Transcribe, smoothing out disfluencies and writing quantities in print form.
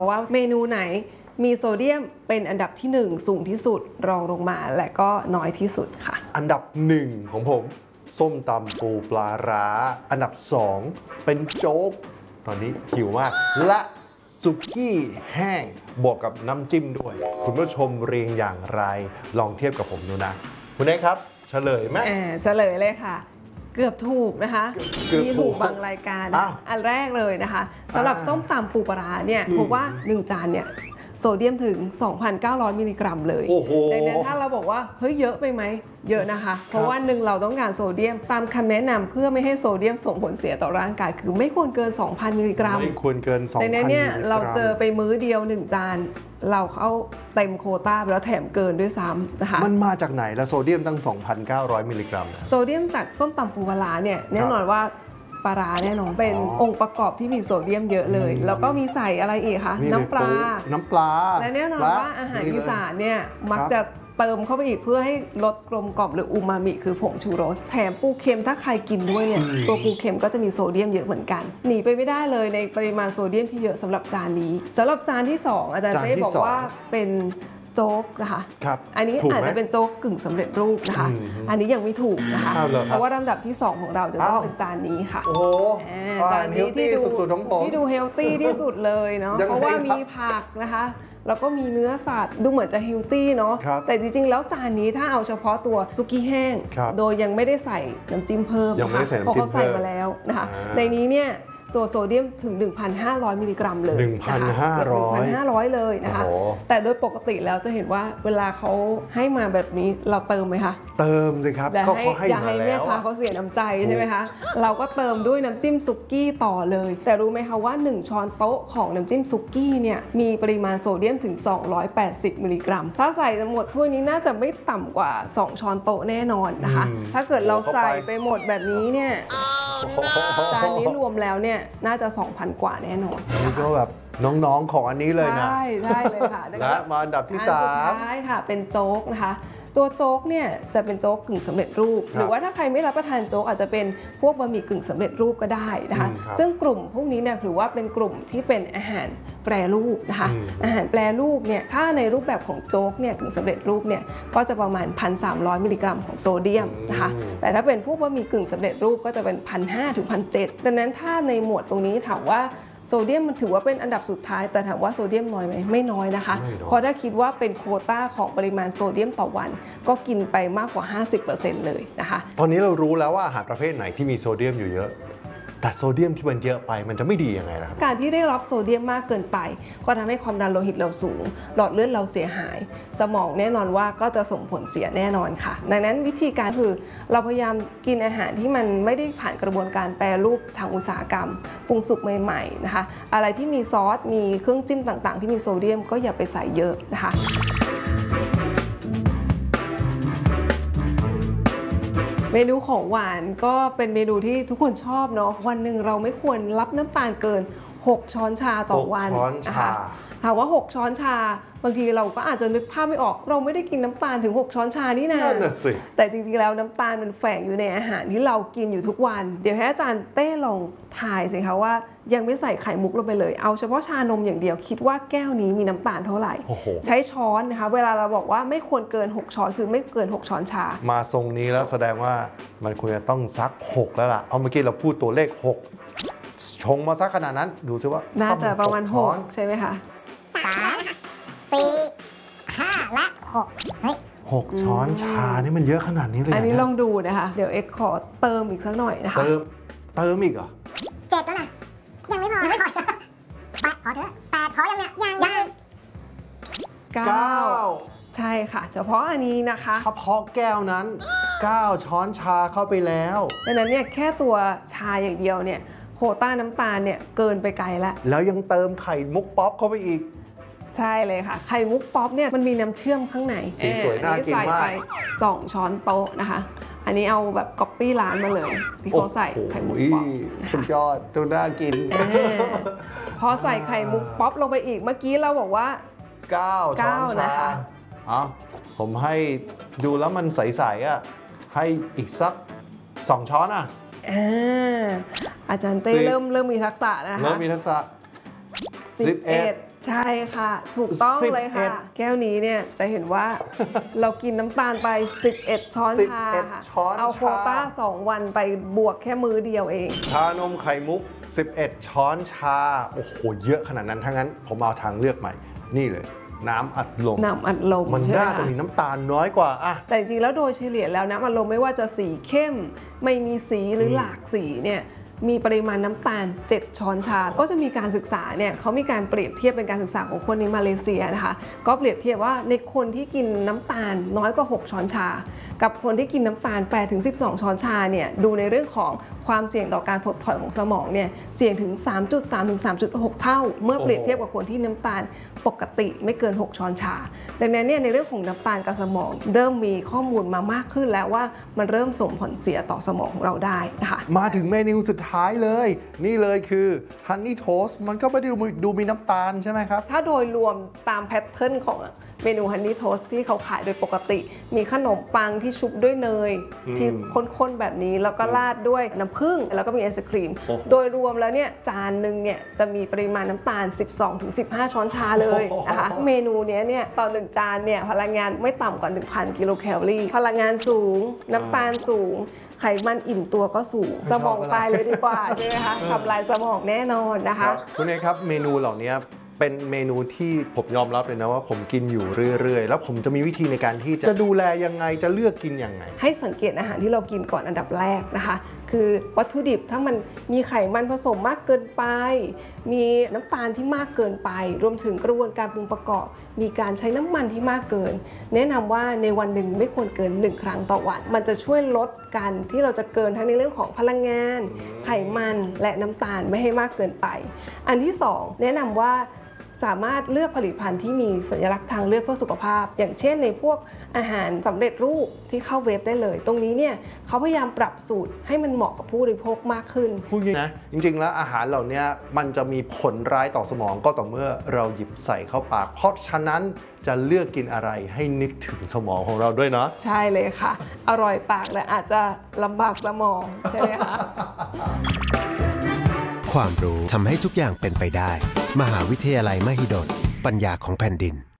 ว่าเมนูไหนมีโซเดียมเป็นอันดับที่1สูงที่สุดรองลงมาและก็น้อยที่สุดค่ะอันดับ1ของผมส้มตำปูปลาร้าอันดับ2เป็นโจ๊กตอนนี้หิวมากและสุกี้แห้งบวกกับน้ำจิ้มด้วยคุณผู้ชมเรียงอย่างไรลองเทียบกับผมดูนะคุณเอกครับเฉลยไหมเฉลยเลยค่ะเกือบถูกนะคะมีถูกบางรายการอันแรกเลยนะคะสำหรับส้มตำปูปลาร้าเนี่ยพบว่า1จานเนี่ยโซเดียมถึง 2,900 มิลลิกรัมเลยดังนั้นถ้าเราบอกว่าเฮ้ยเยอะไปไหมเยอะนะคะเพราะว่าเราต้องการโซเดียมตามคำแนะนำเพื่อไม่ให้โซเดียมส่งผลเสียต่อร่างกายคือไม่ควรเกิน 2,000 มิลลิกรัมไม่ควรเกิน 2,000 ดังนั้นเนี่ยเราเจอไปมื้อเดียว1จานเราเข้าเต็มโควต้าไปแล้วแถมเกินด้วยซ้ำนะคะมันมาจากไหนแล้วโซเดียมตั้ง 2,900 มิลลิกรัมโซเดียมจากส้มตำปูปลาร้าเนี่ยแน่นอนว่าปลาร้าแน่นอนเป็นองค์ประกอบที่มีโซเดียมเยอะเลยแล้วก็มีใส่อะไรอีกคะน้ำปลาและแน่นอนว่าอาหารอีสานเนี่ยมักจะเติมเข้าไปอีกเพื่อให้ลดกลมกล่อมหรืออูมามิคือผงชูรสแถมปูเค็มถ้าใครกินด้วยเนี่ยตัวปูเค็มก็จะมีโซเดียมเยอะเหมือนกันหนีไปไม่ได้เลยในปริมาณโซเดียมที่เยอะสำหรับจานนี้สำหรับจานที่2อาจารย์เต้บอกว่าเป็นโจ๊กนะคะอันนี้อาจจะเป็นโจ๊กกึ่งสำเร็จรูปนะคะอันนี้ยังไม่ถูกนะคะเพราะว่าลำดับที่2ของเราจะต้องเป็นจานนี้ค่ะจานนี้ที่ดูเฮลตี้ที่สุดเลยเนาะเพราะว่ามีผักนะคะแล้วก็มีเนื้อสัตว์ดูเหมือนจะเฮลตี้เนาะแต่จริงๆแล้วจานนี้ถ้าเอาเฉพาะตัวซุกี้แห้งโดยยังไม่ได้ใส่น้ำจิ้มเพิ่มนะคะเพราะเขาใส่มาแล้วนะคะในนี้เนี่ยตัวโซเดียมถึง 1,500 มิลลิกรัมเลย 1,500 เลยนะคะแต่โดยปกติแล้วจะเห็นว่าเวลาเขาให้มาแบบนี้เราเติมไหมคะเติมสิครับก็เขาให้มาแล้วอย่าให้แม่ค้าเขาเสียน้ำใจใช่ไหมคะเราก็เติมด้วยน้ำจิ้มซุกี้ต่อเลยแต่รู้ไหมคะว่า1ช้อนโต๊ะของน้ำจิ้มซุกี้เนี่ยมีปริมาณโซเดียมถึง280มิลลิกรัมถ้าใส่หมดถ้วยนี้น่าจะไม่ต่ำกว่า2ช้อนโต๊ะแน่นอนนะคะถ้าเกิดเราใส่ไปหมดแบบนี้เนี่ยจานนี้รวมแล้วเนี่ยน่าจะ 2,000 กว่าแน่นอนนี่ก็แบบน้องๆของอันนี้เลยนะใช่เลยค่ะและมาอันดับที่3 สุดท้ายค่ะเป็นโจ๊กนะคะตัวโจ๊กเนี่ยจะเป็นโจ๊กกึ่งสำเร็จรูปหรือว่าถ้าใครไม่รับประทานโจ๊กอาจจะเป็นพวกบะหมี่กึ่งสำเร็จรูปก็ได้นะคะซึ่งกลุ่มพวกนี้เนี่ยถือว่าเป็นกลุ่มที่เป็นอาหารแปรรูปนะคะอาหารแปรรูปเนี่ยถ้าในรูปแบบของโจ๊กเนี่ยกึ่งสำเร็จรูปเนี่ยก็จะประมาณ 1,300 มิลลิกรัมของโซเดียมนะคะแต่ถ้าเป็นพวกบะหมี่กึ่งสำเร็จรูปก็จะเป็น 1,500 ถึง 1,700 ดังนั้นถ้าในหมวดตรงนี้ถามว่าโซเดียมมันถือว่าเป็นอันดับสุดท้ายแต่ถามว่าโซเดียมน้อยไหมไม่น้อยนะคะเพราะถ้าคิดว่าเป็นโควต้าของปริมาณโซเดียมต่อวันก็กินไปมากกว่า 50% เลยนะคะตอนนี้เรารู้แล้วว่าอาหารประเภทไหนที่มีโซเดียมอยู่เยอะแต่โซเดียมที่มันเยอะไปมันจะไม่ดียังไงล่ะครับการที่ได้รับโซเดียมมากเกินไปก็ทำให้ความดันโลหิตเราสูงหลอดเลือดเราเสียหายสมองแน่นอนว่าก็จะส่งผลเสียแน่นอนค่ะดังนั้นวิธีการคือเราพยายามกินอาหารที่มันไม่ได้ผ่านกระบวนการแปรรูปทางอุตสาหกรรมปรุงสุกใหม่ๆนะคะอะไรที่มีซอสมีเครื่องจิ้มต่างๆที่มีโซเดียมก็อย่าไปใส่เยอะนะคะเมนูของหวานก็เป็นเมนูที่ทุกคนชอบเนาะวันหนึ่งเราไม่ควรรับน้ำตาลเกิน6ช้อนชาต่อวันนะคะถามว่า6ช้อนชาบางทีเราก็อาจจะนึกภาพไม่ออกเราไม่ได้กินน้ำตาลถึง6ช้อนชานี่นะแต่จริงๆแล้วน้ำตาลมันแฝงอยู่ในอาหารที่เรากินอยู่ทุกวันเดี๋ยวให้อาจารย์เต้ลองทายสิคะว่ายังไม่ใส่ไข่มุกลงไปเลยเอาเฉพาะชานมอย่างเดียวคิดว่าแก้วนี้มีน้ำตาลเท่าไหร่ใช้ช้อนนะคะเวลาเราบอกว่าไม่ควรเกิน6ช้อนคือไม่เกิน6ช้อนชามาทรงนี้แล้วแสดงว่ามันควรจะต้องซัก6แล้วล่ะเพราะเมื่อกี้เราพูดตัวเลข6ชงมาซักขนาดนั้นดูซิว่าน่าจะประมาณ6ใช่ไหมคะ 3 4 5 และ 6 เฮ้ย 6ช้อนชานี่มันเยอะขนาดนี้เลยอันนี้ลองดูนะคะเดี๋ยวเอ็กขอเติมอีกสักหน่อยนะคะเติมอีกเหรอ 7แล้วนะยังไม่พอ8พอเถอะ8พอยังเนี่ยยัง 9ใช่ค่ะเฉพาะอันนี้นะคะเฉพาะแก้วนั้น9ช้อนชาเข้าไปแล้วดังนั้นเนี่ยแค่ตัวชาอย่างเดียวเนี่ยโควต้าน้ำตาลเนี่ยเกินไปไกลแล้วยังเติมไข่มุกป๊อปเข้าไปอีกใช่เลยค่ะไข่มุกป๊อปเนี่ยมันมีน้ำเชื่อมข้างในสีสวยน่ากินมาก 2ช้อนโต๊ะนะคะอันนี้เอาแบบก๊อปปี้ร้านมาเลยที่เขาใส่ไข่มุกป๊อปสุดยอดดูน่ากินพอใส่ไข่มุกป๊อปลงไปอีกเมื่อกี้เราบอกว่า 9ช้อนชาผมให้ดูแล้วมันใสๆอ่ะให้อีกสัก2ช้อนอาจารย์เต้เริ่มมีทักษะนะคะเริ่มมีทักษะ11 ใช่ค่ะ ถูกต้องเลยค่ะ แก้วนี้เนี่ยจะเห็นว่า เรากินน้ำตาลไป 11 ช้อนชาค่ะ เอาโควต้า 2 วันไปบวกแค่มื้อเดียวเองชานมไข่มุก 11 ช้อนชา โอ้โห เยอะขนาดนั้น ถ้างั้นผมเอาทางเลือกใหม่ นี่เลย น้ำอัดลมน้ำอัดลมมันน่าจะมีน้ำตาลน้อยกว่าอะแต่จริงๆแล้วโดยเฉลี่ยแล้วน้ำอัดลมไม่ว่าจะสีเข้มไม่มีสีหรือหลากสีเนี่ยมีปริมาณน้ำตาล 7 ช้อนชา ก็จะมีการศึกษาเนี่ยเขามีการเปรียบเทียบเป็นการศึกษาของคนในมาเลเซียนะคะก็เปรียบเทียบว่าในคนที่กินน้ำตาลน้อยกว่า 6 ช้อนชากับคนที่กินน้ำตาล 8-12 ช้อนชาเนี่ยดูในเรื่องของความเสี่ยงต่อการถดถอยของสมองเนี่ยเสี่ยงถึง 3.3-3.6 เท่าเมื่อเปรียบเทียบกับคนที่น้ำตาลปกติไม่เกิน 6 ช้อนชาดังนั้นเนี่ยในเรื่องของน้ำตาลกับสมองเริ่มมีข้อมูลมามากขึ้นแล้วว่ามันเริ่มส่งผลเสียต่อสมองของเราได้นะคะมาถึงเมนูสุดท้ายเลยนี่เลยคือฮันนี่โทสต์มันก็ไม่ได้ดูมีน้ำตาลใช่ไหมครับถ้าโดยรวมตามแพทเทิร์นของเมนูฮันนี่โทสต์ที่เขาขายโดยปกติมีขนมปังที่ชุบด้วยเนยที่ข้นๆแบบนี้แล้วก็ราดด้วยน้ำผึ้งแล้วก็มีไอศครีมโดยรวมแล้วเนี่ยจานหนึ่งเนี่ยจะมีปริมาณน้ำตาล 12-15 ช้อนชาเลยนะคะเมนูนี้เนี่ยต่อ1จานเนี่ยพลังงานไม่ต่ำกว่า 1,000 กิโลแคลอรี่พลังงานสูงน้ำตาลสูงไขมันอิ่มตัวก็สูงสมองตายเลยดีกว่าใช่ไหมคะทำลายสมองแน่นอนนะคะคุณเอกครับเมนูเหล่านี้เป็นเมนูที่ผมยอมรับเลยนะว่าผมกินอยู่เรื่อยๆแล้วผมจะมีวิธีในการที่จะดูแลยังไงจะเลือกกินยังไงให้สังเกตอาหารที่เรากินก่อนอันดับแรกนะคะคือวัตถุดิบถ้ามันมีไขมันผสมมากเกินไปมีน้ำตาลที่มากเกินไปรวมถึงกระบวนการปรุงประกอบมีการใช้น้ำมันที่มากเกินแนะนำว่าในวันหนึ่งไม่ควรเกิน1 ครั้งต่อวันมันจะช่วยลดการที่เราจะเกินทั้งในเรื่องของพลังงานไขมันและน้ำตาลไม่ให้มากเกินไปอันที่2แนะนำว่าสามารถเลือกผลิตภัณฑ์ที่มีสัญลักษณ์ทางเลือกเพื่อสุขภาพอย่างเช่นในพวกอาหารสำเร็จรูปที่เข้าเว็บได้เลยตรงนี้เนี่ยเขาพยายามปรับสูตรให้มันเหมาะกับผู้บริโภคมากขึ้นพูดนะจริงๆแล้วอาหารเหล่านี้มันจะมีผลร้ายต่อสมองก็ต่อเมื่อเราหยิบใส่เข้าปากเพราะฉะนั้นจะเลือกกินอะไรให้นึกถึงสมองของเราด้วยเนาะใช่เลยค่ะอร่อยปากและอาจจะลำบากสมองใช่ไหมคะความรู้ทำให้ทุกอย่างเป็นไปได้มหาวิทยาลัยมหิดลปัญญาของแผ่นดิน